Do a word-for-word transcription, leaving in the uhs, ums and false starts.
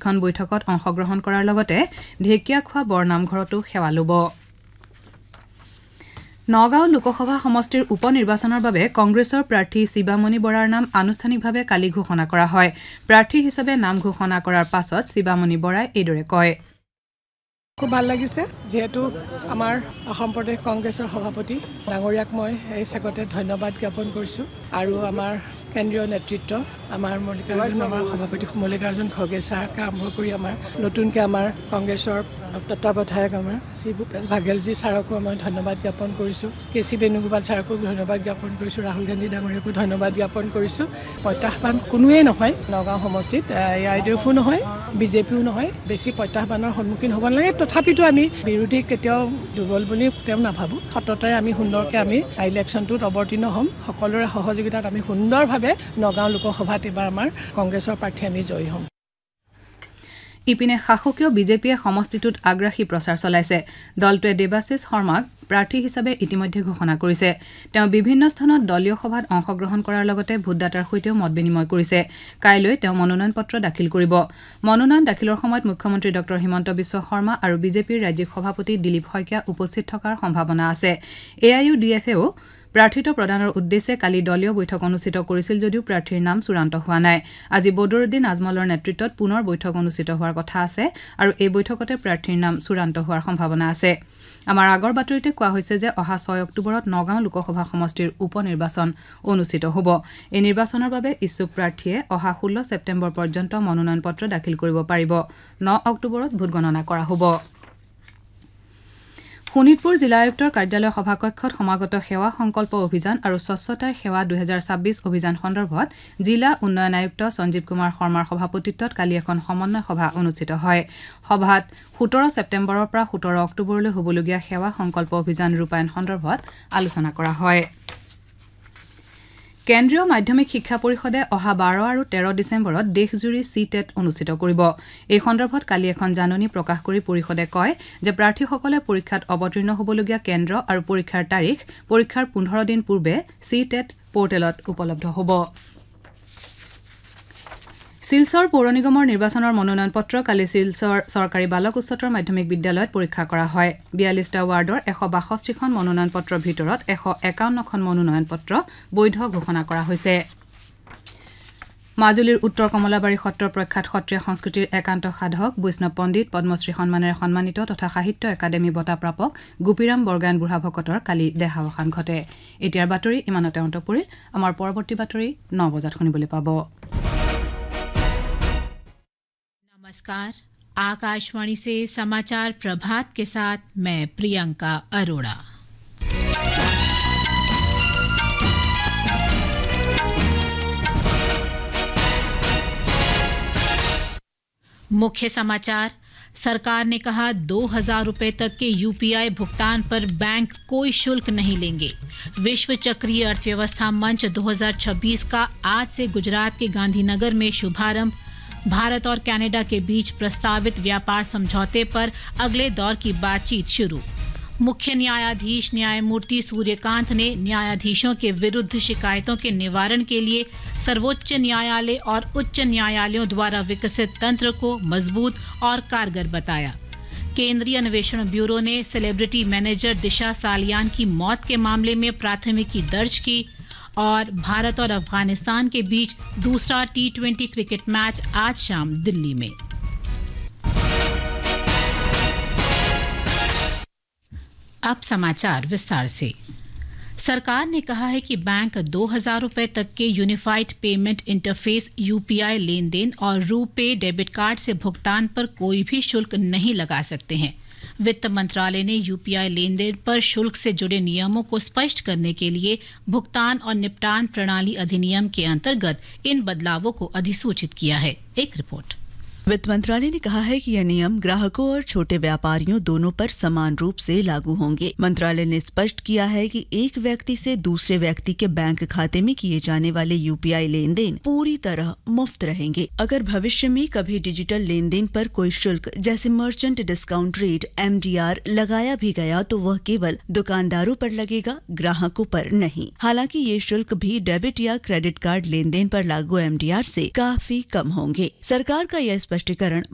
এখন বৈঠকত অংশগ্ৰহণ কৰাৰ লগতে ঢেকিয়াখোৱা বৰনামঘৰতো সেৱা ল'ব। নগাঁও লোকসভা সমষ্টিৰ উপ নিৰ্বাচনৰ বাবে কংগ্ৰেছৰ প্ৰাৰ্থী শিৱামণি বৰাৰ নাম আনুষ্ঠানিকভাৱে কালি ঘোষণা কৰা হয়। প্ৰাৰ্থী হিচাপে নাম ঘোষণা কৰাৰ পাছত শিৱামণি বৰাই এইদৰে কয়। খুব ভাল লাগিছে, যিহেতু আমাৰ অসম প্ৰদেশ কংগ্ৰেছৰ সভাপতি ডাঙৰীয়াক মই এই চেগতে ধন্যবাদ জ্ঞাপন কৰিছোঁ আৰু আমাৰ কেন্দ্ৰীয় নেতৃত্ব আমাৰ মল্লিকাৰ্জুন আমাৰ সভাপতি মল্লিকাৰ্জুন খৰ্গে ছাৰকে আৰম্ভ কৰি আমাৰ নতুনকৈ আমাৰ কংগ্ৰেছৰ তত্ত্বাৱধায়ক আমাৰ শ্ৰী ভূপেশ বাঘেলজী ছাৰকো মই ধন্যবাদ জ্ঞাপন কৰিছোঁ, কে চি বেণুগোপাল ছাৰকো ধন্যবাদ জ্ঞাপন কৰিছোঁ, ৰাহুল গান্ধী ডাঙৰীয়াকো ধন্যবাদ জ্ঞাপন কৰিছোঁ। প্ৰত্যাহ্বান কোনোৱেই নহয় নগাঁও সমষ্টিত, আই ডি এফো নহয়, বিজেপিও নহয়, বেছি প্ৰত্যাহ্বানৰ সন্মুখীন হ'ব নালাগে। তথাপিতো আমি বিৰোধী কেতিয়াও দুৰ্বল বুলি তেওঁ নাভাবোঁ। সততাৰে আমি সুন্দৰকৈ আমি ইলেকশ্যনটোত অৱতীৰ্ণ হ'ম। সকলোৰে সহযোগিতাত আমি সুন্দৰভাৱে নগাঁও লোকসভাত এইবাৰ আমাৰ কংগ্ৰেছৰ প্ৰাৰ্থী আমি জয়ী হ'ম। ইপিনে শাসকীয় বিজেপিয়ে সমষ্টিটোত আগ্ৰাসী প্ৰচাৰ চলাইছে। দলটোৱে দেৱাশিষ শৰ্মাক প্ৰাৰ্থী হিচাপে ইতিমধ্যে ঘোষণা কৰিছে। তেওঁ বিভিন্ন স্থানত দলীয় সভাত অংশগ্ৰহণ কৰাৰ লগতে ভোটদাতাৰ সৈতেও মত বিনিময় কৰিছে। কাইলৈ তেওঁ মনোনয়ন পত্ৰ দাখিল কৰিব। মনোনয়ন দাখিলৰ সময়ত মুখ্যমন্ত্ৰী ডঃ হিমন্ত বিশ্ব শৰ্মা আৰু বিজেপিৰ ৰাজ্যিক সভাপতি দিলীপ শইকীয়া উপস্থিত থকাৰ সম্ভাৱনা আছে। এ আই ইউ ডি এফেও প্ৰাৰ্থিত্ব প্ৰদানৰ উদ্দেশ্যে কালি দলীয় বৈঠক অনুষ্ঠিত কৰিছিল যদিও প্ৰাৰ্থীৰ নাম চূড়ান্ত হোৱা নাই। আজি বদৰুদ্দিন আজমলৰ নেতৃত্বত পুনৰ বৈঠক অনুষ্ঠিত হোৱাৰ কথা আছে আৰু এই বৈঠকতে প্ৰাৰ্থীৰ নাম চূড়ান্ত হোৱাৰ সম্ভাৱনা আছে। আমাৰ আগৰ বাতৰিতে কোৱা হৈছে যে অহা ছয় অক্টোবৰত নগাঁও লোকসভা সমষ্টিৰ উপ নিৰ্বাচন অনুষ্ঠিত হ'ব। এই নিৰ্বাচনৰ বাবে ইচ্ছুক প্ৰাৰ্থীয়ে অহা ষোল্ল ছেপ্টেম্বৰ পৰ্যন্ত মনোনয়ন পত্ৰ দাখিল কৰিব পাৰিব। ন অক্টোবৰত ভোট গণনা কৰা হ'ব। শোণিতপুৰ জিলা আয়ুক্তৰ কাৰ্যালয় সভাকক্ষত সমাগত সেৱা সংকল্প অভিযান আৰু স্বচ্ছতাই সেৱা দুহেজাৰ ছাব্বিছ অভিযান সন্দৰ্ভত জিলা উন্নয়ন আয়ুক্ত সঞ্জীৱ কুমাৰ শৰ্মাৰ সভাপতিত্বত কালি এখন সমন্বয় সভা অনুষ্ঠিত হয়। সভাত সোতৰ ছেপ্টেম্বৰৰ পৰা সোতৰ অক্টোবৰলৈ হ'বলগীয়া সেৱা সংকল্প অভিযান ৰূপায়ণ সন্দৰ্ভত আলোচনা কৰা হয়। কেন্দ্ৰীয় মাধ্যমিক শিক্ষা পৰিষদে অহা বাৰ আৰু তেৰ ডিচেম্বৰত দেশজুৰি চি টেট অনুষ্ঠিত কৰিব। এই সন্দৰ্ভত কালি এখন জাননী প্ৰকাশ কৰি পৰিষদে কয় যে প্ৰাৰ্থীসকলে পৰীক্ষাত অৱতীৰ্ণ হ'বলগীয়া কেন্দ্ৰ আৰু পৰীক্ষাৰ তাৰিখ পৰীক্ষাৰ পোন্ধৰ দিন পূৰ্বে চি টেট পৰ্টেলত উপলব্ধ হ'ব। শিলচৰ পৌৰ নিগমৰ নিৰ্বাচনৰ মনোনয়ন পত্ৰ কালি শিলচৰ চৰকাৰী বালক উচ্চতৰ মাধ্যমিক বিদ্যালয়ত পৰীক্ষা কৰা হয়। বিয়াল্লিছটা ৱাৰ্ডৰ এশ বাষষ্ঠিখন মনোনয়ন পত্ৰৰ ভিতৰত এশ একাৱন্নখন মনোনয়ন পত্ৰ বৈধ ঘোষণা কৰা হৈছে। মাজুলীৰ উত্তৰ কমলাবাৰী সত্ৰৰ প্ৰখ্যাত সত্ৰীয়া সংস্কৃতিৰ একান্ত সাধক বৈষ্ণৱ পণ্ডিত পদ্মশ্ৰী সন্মানেৰে সন্মানিত তথা সাহিত্য একাডেমী বঁটা প্ৰাপক গোপীৰাম বৰগায়ন বুঢ়াভকতৰ কালি দেহাৱসান ঘটে। এতিয়াৰ বাতৰি ইমানতে অন্ত পৰিল। আমাৰ পৰৱৰ্তী বাতৰি ন বজাত শুনিবলৈ পাব। नमस्कार, आकाशवाणी से समाचार प्रभात के साथ मैं प्रियंका अरोड़ा। मुख्य समाचार। सरकार ने कहा दो हजार रुपए तक के यूपीआई भुगतान पर बैंक कोई शुल्क नहीं लेंगे। विश्व चक्रीय अर्थव्यवस्था मंच दो हजार छब्बीस का आज से गुजरात के गांधीनगर में शुभारंभ। भारत और कनाडा के बीच प्रस्तावित व्यापार समझौते पर अगले दौर की बातचीत शुरू। मुख्य न्यायाधीश न्यायमूर्ति सूर्यकांत ने न्यायाधीशों के विरुद्ध शिकायतों के निवारण के लिए सर्वोच्च न्यायालय और उच्च न्यायालयों द्वारा विकसित तंत्र को मजबूत और कारगर बताया। केंद्रीय अन्वेषण ब्यूरो ने सेलिब्रिटी मैनेजर दिशा सालियान की मौत के मामले में प्राथमिकी दर्ज की। और भारत और अफगानिस्तान के बीच दूसरा टी ट्वेंटी क्रिकेट मैच आज शाम दिल्ली में। अब समाचार विस्तार से। सरकार ने कहा है कि बैंक दो हजार रुपए तक के यूनिफाइड पेमेंट इंटरफेस यूपीआई लेन देन और रूपे डेबिट कार्ड से भुगतान पर कोई भी शुल्क नहीं लगा सकते हैं। वित्त मंत्रालय ने यूपीआई लेन देन पर शुल्क से जुड़े नियमों को स्पष्ट करने के लिए भुगतान और निपटान प्रणाली अधिनियम के अंतर्गत इन बदलावों को अधिसूचित किया है। एक रिपोर्ट। वित्त मंत्रालय ने कहा है कि यह नियम ग्राहकों और छोटे व्यापारियों दोनों पर समान रूप से लागू होंगे। मंत्रालय ने स्पष्ट किया है कि एक व्यक्ति से दूसरे व्यक्ति के बैंक खाते में किए जाने वाले यूपीआई लेन देन पूरी तरह मुफ्त रहेंगे। अगर भविष्य में कभी डिजिटल लेन देन पर कोई शुल्क जैसे merchant discount rate M D R लगाया भी गया तो वह केवल दुकानदारों पर लगेगा, ग्राहकों पर नहीं। हालांकि ये शुल्क भी डेबिट या क्रेडिट कार्ड लेन देन पर लागू एम डी आर से काफी कम होंगे। सरकार का यह स्पष्टीकरण